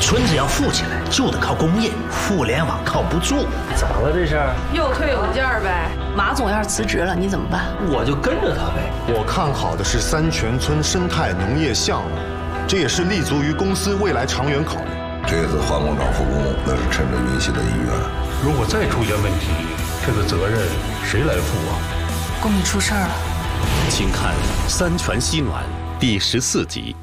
村子要富起来，就得靠工业，互联网靠不住。 咋了这是？ 又退有件呗。 马总要是辞职了，你怎么办？ 我就跟着他呗。 我看好的是三泉村生态农业项目，这也是立足于公司未来长远考虑。 这次化工厂复工，那是趁着云溪的意愿。 如果再出现问题，这个责任谁来负啊？ 宫里出事儿了。 请看《三泉西暖》第14集。